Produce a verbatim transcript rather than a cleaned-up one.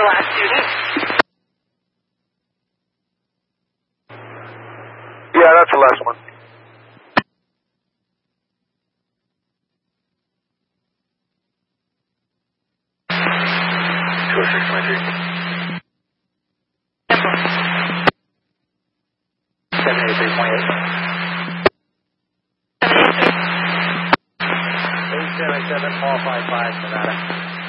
the last student? Yeah, that's the last one. two oh six twenty-three. seven eighty-three point eight. eight seven seven, Paul five five, Nevada.